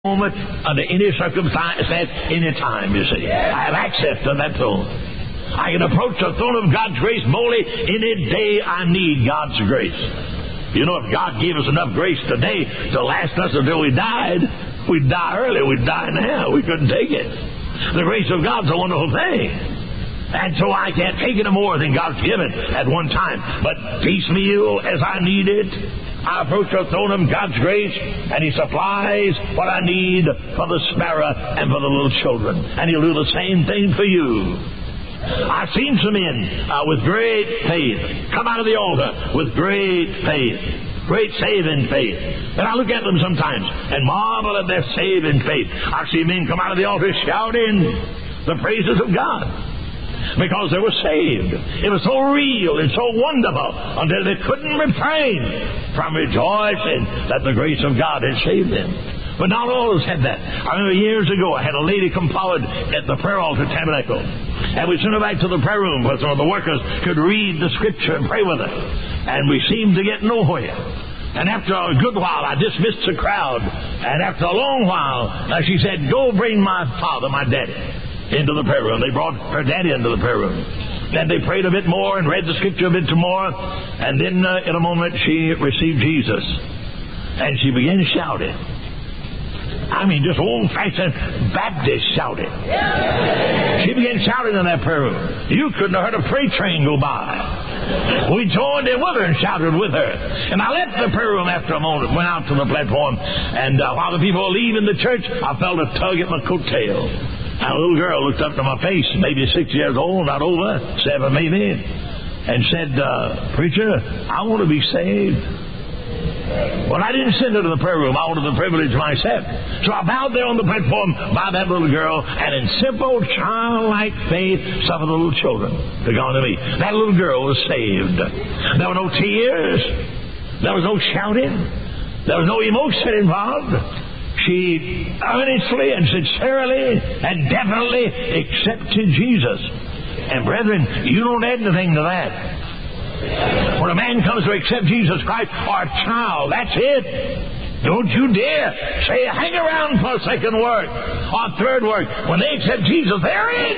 moment, under any circumstance, at any time, you see. I have access to that throne. I can approach the throne of God's grace boldly any day I need God's grace. You know, if God gave us enough grace today to last us until we died, we'd die early, we'd die now. We couldn't take it. The grace of God's a wonderful thing. And so I can't take any more than God's given at one time. But piecemeal as I need it, I approach the throne of God's grace, and He supplies what I need for the sparrow and for the little children. And He'll do the same thing for you. I've seen some men with great faith come out of the altar with great faith, great saving faith. And I look at them sometimes and marvel at their saving faith. I see men come out of the altar shouting the praises of God, because they were saved. It was so real and so wonderful until they couldn't refrain from rejoicing that the grace of God had saved them. But not all of us had that. I remember years ago I had a lady come forward at the prayer altar tabernacle, and we sent her back to the prayer room where some of the workers could read the scripture and pray with her. And we seemed to get nowhere. And after a good while, I dismissed the crowd. And after a long while, she said, "Go bring my father, my daddy, into the prayer room." They brought her daddy into the prayer room. Then they prayed a bit more and read the scripture a bit more. And then in a moment she received Jesus. And she began shouting. I mean, just old-fashioned Baptist shouting. She began shouting in that prayer room. You couldn't have heard a freight train go by. We joined in with her and shouted with her. And I left the prayer room after a moment, went out to the platform, and while the people were leaving the church, I felt a tug at my coattail. A little girl looked up to my face, maybe 6 years old, not over, 7 maybe, and said, "Preacher, I want to be saved." Well, I didn't send her to the prayer room. I wanted the privilege myself. So I bowed there on the platform by that little girl, and in simple, childlike faith, some of the little children had gone to me. That little girl was saved. There were no tears. There was no shouting. There was no emotion involved. She earnestly and sincerely and definitely accepted Jesus. And brethren, you don't add anything to that. When a man comes to accept Jesus Christ, or a child, that's it. Don't you dare say, hang around for a second work or a third work. When they accept Jesus, they're in.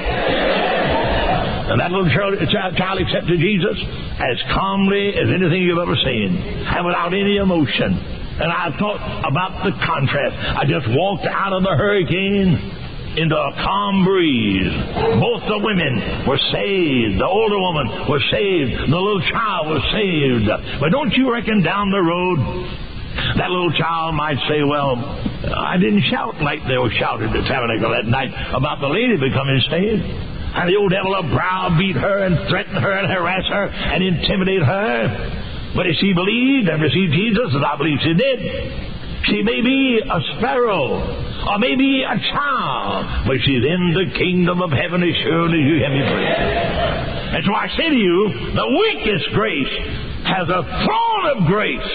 And that little child accepted Jesus as calmly as anything you've ever seen, and without any emotion. And I thought about the contrast. I just walked out of the hurricane into a calm breeze. Both the women were saved. The older woman was saved. The little child was saved. But don't you reckon down the road, that little child might say, "Well, I didn't shout like they were shouting at the tabernacle that night about the lady becoming saved. And the old devil will browbeat her and threaten her and harass her and intimidate her. But if she believed and received Jesus, as I believe she did, she may be a sparrow, or maybe a child, but she's in the kingdom of heaven as surely as you hear me pray." And so I say to you, the weakest grace has a throne of grace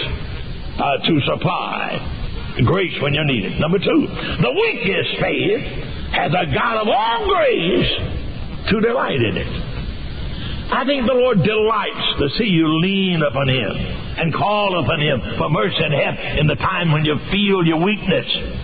to supply grace when you need it. Number two, the weakest faith has a God of all grace to delight in it. I think the Lord delights to see you lean upon Him and call upon Him for mercy and help in the time when you feel your weakness.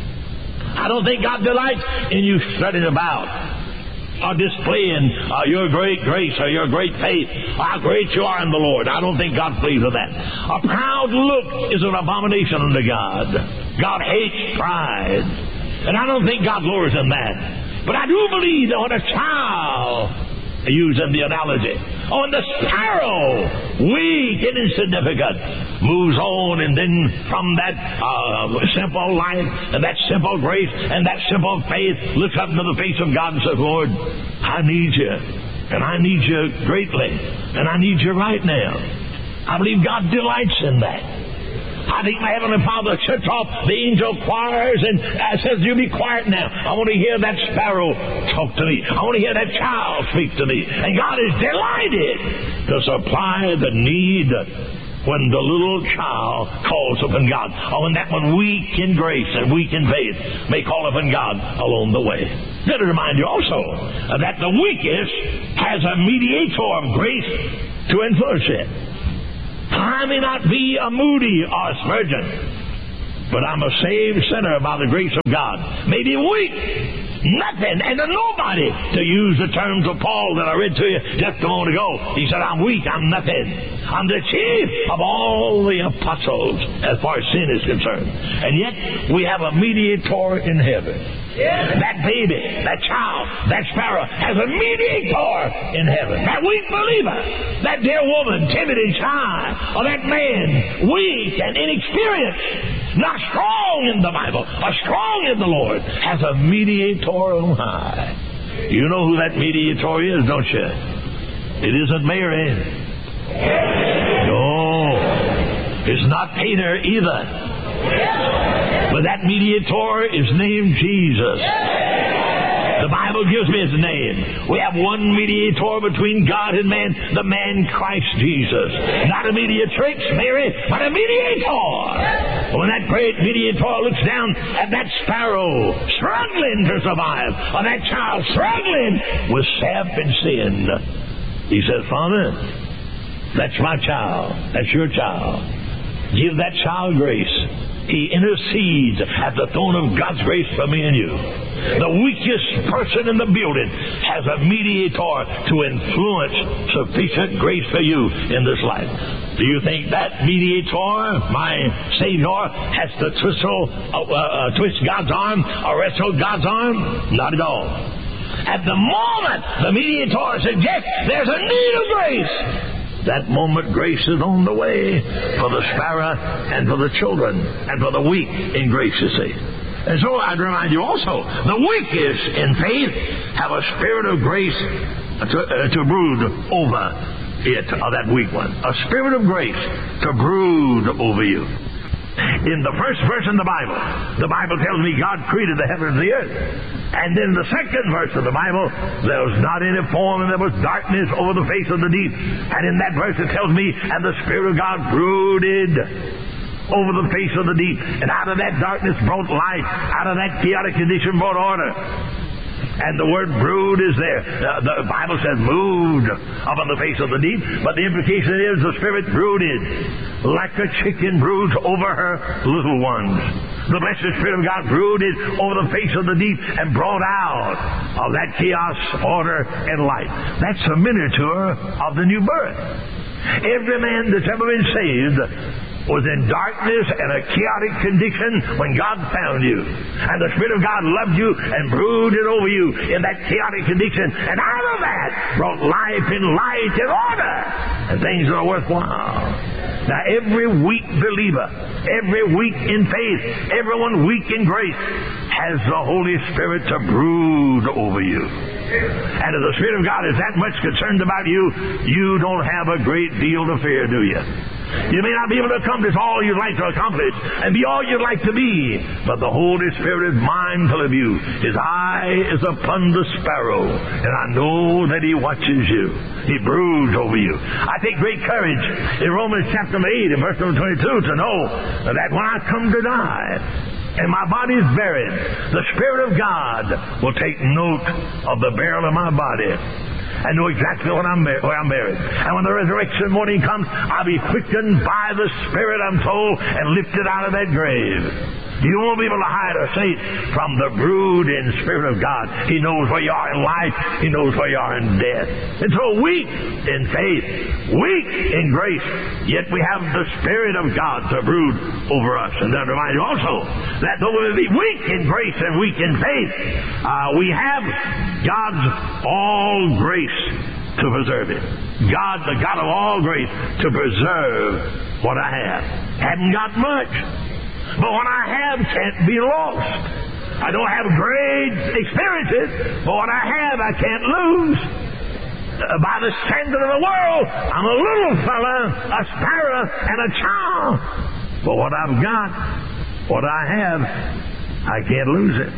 I don't think God delights in you strutting about or displaying your great grace or your great faith, or how great you are in the Lord. I don't think God's pleased with that. A proud look is an abomination unto God. God hates pride. And I don't think God glories in that. But I do believe that when a child, using the analogy, on the sparrow, weak and insignificant, moves on, and then from that simple life and that simple grace and that simple faith, looks up into the face of God and says, "Lord, I need you, and I need you greatly, and I need you right now." I believe God delights in that. I think my Heavenly Father shuts off the angel choirs and says, "You be quiet now. I want to hear that sparrow talk to me. I want to hear that child speak to me." And God is delighted to supply the need when the little child calls upon God, or when that one weak in grace and weak in faith may call upon God along the way. Let me remind you also that the weakest has a mediator of grace to influence it. I may not be a Moody or a Spurgeon, But I'm a saved sinner by the grace of God. Maybe weak, nothing, and a nobody, to use the terms of Paul that I read to you just a moment ago. He said, I'm weak, I'm nothing. I'm the chief of all the apostles as far as sin is concerned. And yet we have a mediator in heaven. That baby, that child, that sparrow has a mediator in heaven. That weak believer, that dear woman, timid and shy, or that man, weak and inexperienced, not strong in the Bible, or strong in the Lord, has a mediator on high. You know who that mediator is, don't you? It isn't Mary. No. It's not Peter either. But that mediator is named Jesus. The Bible gives me his name. We have one mediator between God and man, the man Christ Jesus. Not a mediatrix, Mary, but a mediator. When that great mediator looks down at that sparrow struggling to survive, or that child struggling with sap and sin, he says, Father, that's my child. That's your child. Give that child grace. He intercedes at the throne of God's grace for me and you. The weakest person in the building has a mediator to influence sufficient grace for you in this life. Do you think that mediator, my Savior, has to twist God's arm or wrestle God's arm? Not at all. At the moment the mediator suggests there's a need of grace, that moment grace is on the way for the sparrow and for the children and for the weak in grace, you see. And so I'd remind you also, the weakest in faith have a spirit of grace to brood over it, or that weak one. A spirit of grace to brood over you. In the first verse in the Bible tells me God created the heavens and the earth. And then the second verse of the Bible, there was not any form, and there was darkness over the face of the deep. And in that verse it tells me, and the Spirit of God brooded over the face of the deep. And out of that darkness brought light. Out of that chaotic condition brought order. And the word brood is there. The Bible says moved up on the face of the deep, but the implication is the Spirit brooded like a chicken broods over her little ones. The blessed Spirit of God brooded over the face of the deep and brought out of that chaos, order, and light. That's a miniature of the new birth. Every man that's ever been saved was in darkness and a chaotic condition when God found you. And the Spirit of God loved you and brooded over you in that chaotic condition. And out of that brought life and light and order and things that are worthwhile. Now every weak believer, every weak in faith, everyone weak in grace has the Holy Spirit to brood over you. And if the Spirit of God is that much concerned about you, you don't have a great deal to fear, do you? You may not be able to accomplish all you'd like to accomplish and be all you'd like to be, but the Holy Spirit is mindful of you. His eye is upon the sparrow, and I know that He watches you. He broods over you. I take great courage in Romans chapter 8 and verse number 22 to know that when I come to die and my body is buried, the Spirit of God will take note of the burial of my body and know exactly where I'm buried. And when the resurrection morning comes, I'll be quickened by the Spirit, I'm told, and lifted out of that grave. You won't be able to hide or escape from the brooding Spirit of God. He knows where you are in life. He knows where you are in death. And so weak in faith, weak in grace, yet we have the Spirit of God to brood over us. And then remind you also that though we be weak in grace and weak in faith, we have God's all grace to preserve it. God, the God of all grace, to preserve what I have. Haven't got much, but what I have can't be lost. I don't have great experiences, but what I have I can't lose. By the standard of the world, I'm a little fella, a sparrow, and a child. But what I've got, what I have, I can't lose it.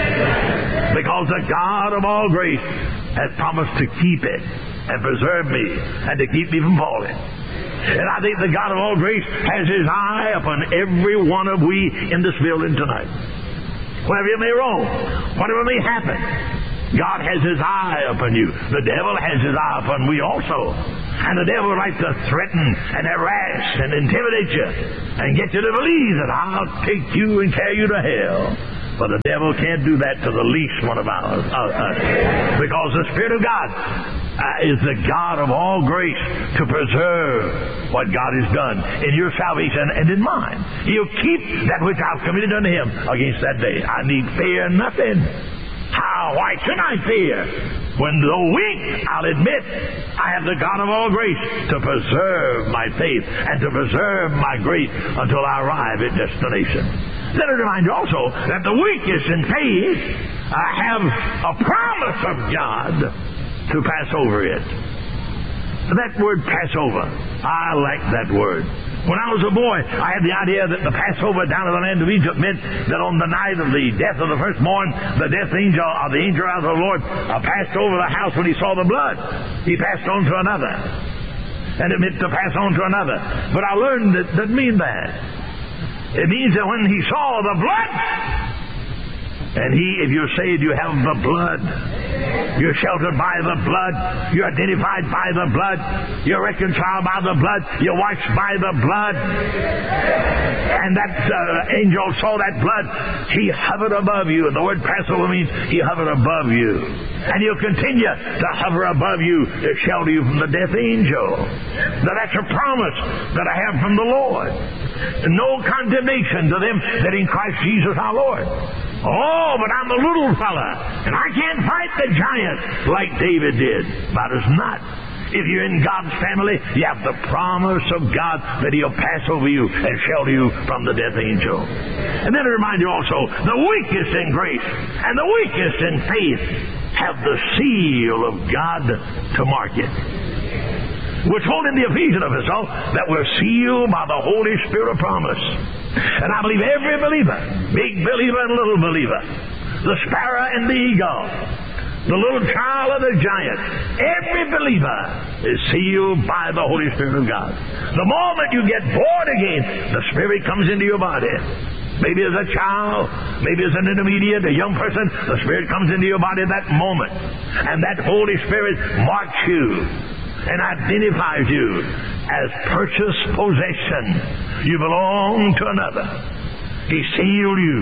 Because the God of all grace has promised to keep it and preserve me and to keep me from falling. And I think the God of all grace has His eye upon every one of we in this building tonight. Whatever you may wrong, whatever may happen, God has His eye upon you. The devil has his eye upon we also. And the devil likes to threaten and harass and intimidate you and get you to believe that I'll take you and carry you to hell. But the devil can't do that to the least one of us. Because the Spirit of God is the God of all grace to preserve what God has done in your salvation and in mine. He'll keep that which I've committed unto Him against that day. I need fear nothing. Why should I fear? When though weak, I'll admit I have the God of all grace to preserve my faith and to preserve my grace until I arrive at destination. Let me remind you also that the weakest in faith have a promise of God to pass over it. That word Passover, I like that word. When I was a boy, I had the idea that the Passover down in the land of Egypt meant that on the night of the death of the firstborn, the death angel, or the angel of the Lord, passed over the house when he saw the blood. He passed on to another. And it meant to pass on to another. But I learned that doesn't mean that. It means that when he saw the blood, and if you're saved, you have the blood. You're sheltered by the blood. You're identified by the blood. You're reconciled by the blood. You're washed by the blood. And that angel saw that blood. He hovered above you. The word Passover means he hovered above you. And he'll continue to hover above you to shelter you from the death angel. Now that's a promise that I have from the Lord. No condemnation to them that in Christ Jesus our Lord. Oh, but I'm a little fella, and I can't fight the giant like David did. But it's not. If you're in God's family, you have the promise of God that He'll pass over you and shelter you from the death angel. And then to remind you also, the weakest in grace and the weakest in faith have the seal of God to mark it. We're told in the Ephesian epistle that we're sealed by the Holy Spirit of promise. And I believe every believer, big believer and little believer, the sparrow and the eagle, the little child and the giant, every believer is sealed by the Holy Spirit of God. The moment you get born again, the Spirit comes into your body. Maybe as a child, maybe as an intermediate, a young person, the Spirit comes into your body at that moment. And that Holy Spirit marks you and identifies you as purchased possession. You belong to another. He sealed you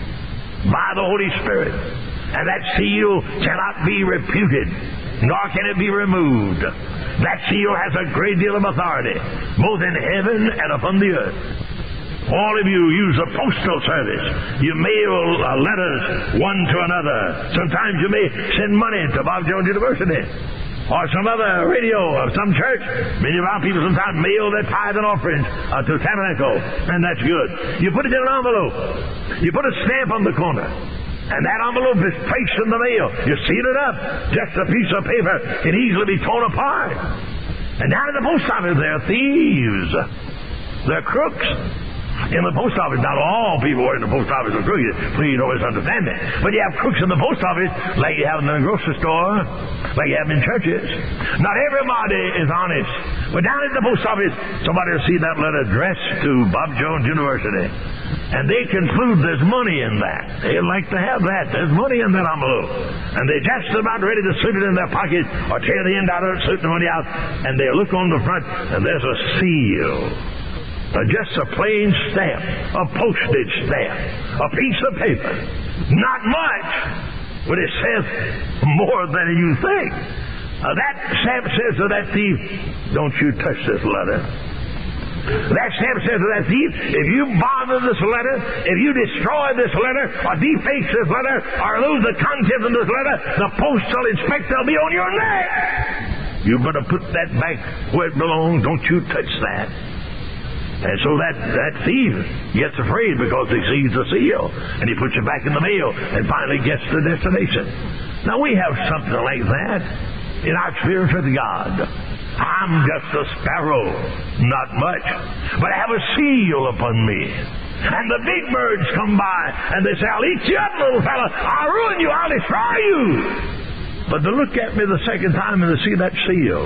by the Holy Spirit. And that seal cannot be reputed, nor can it be removed. That seal has a great deal of authority, both in heaven and upon the earth. All of you use the postal service. You mail letters one to another. Sometimes you may send money to Bob Jones University or some other radio or some church. Many of our people sometimes mail their tithe and offerings to Tabernacle, and that's good. You put it in an envelope. You put a stamp on the corner, and that envelope is placed in the mail. You seal it up. Just a piece of paper can easily be torn apart. And down at the post office, there are thieves. They're crooks. In the post office, not all people work in the post office are crooks. Please always understand that. But you have crooks in the post office like you have in the grocery store, like you have in churches. Not everybody is honest. But down at the post office, somebody will see that letter addressed to Bob Jones University. And they conclude there's money in that. They like to have that. There's money in that envelope. And they're just about ready to slip it in their pocket or tear the end out of it, slip the money out. And they look on the front, and there's a seal. Just a plain stamp, a postage stamp, a piece of paper. Not much, but it says more than you think. That stamp says to that thief, don't you touch this letter. That stamp says to that thief, if you bother this letter, if you destroy this letter, or deface this letter, or lose the contents of this letter, the postal inspector will be on your neck. You better put that back where it belongs. Don't you touch that. And so that thief gets afraid because he sees the seal, and he puts it back in the mail and finally gets to the destination. Now we have something like that in our experience with God. I'm just a sparrow, not much, but I have a seal upon me. And the big birds come by and they say, I'll eat you up, little fella. I'll ruin you. I'll destroy you. But to look at me the second time and to see that seal.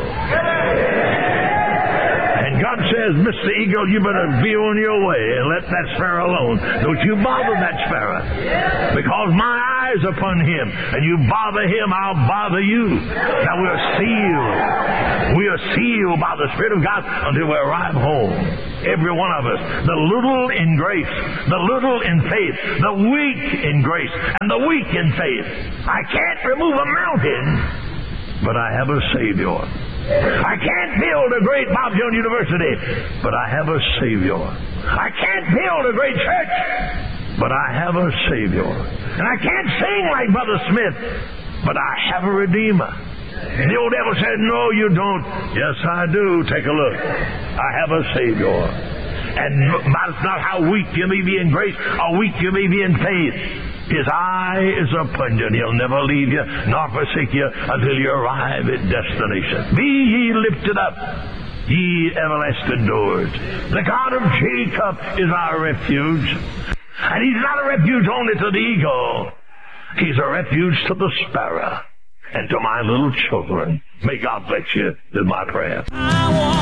And God says, Mr. Eagle, you better be on your way and let that sparrow alone. Don't you bother that sparrow. Because my eye eyes upon him, and you bother him, I'll bother you. Now we're sealed. We are sealed by the Spirit of God until we arrive home. Every one of us. The little in grace, the little in faith, the weak in grace, and the weak in faith. I can't remove a mountain, but I have a Savior. I can't build a great Bob Jones University, but I have a Savior. I can't build a great church, but I have a Savior. And I can't sing like Brother Smith, but I have a Redeemer. And the old devil said, no, you don't. Yes, I do. Take a look. I have a Savior. And that's not how weak you may be in grace or weak you may be in faith. His eye is upon you, and he'll never leave you nor forsake you until you arrive at destination. Be ye lifted up, ye everlasting doors. The God of Jacob is our refuge. And he's not a refuge only to the eagle. He's a refuge to the sparrow and to my little children. May God bless you, is my prayer.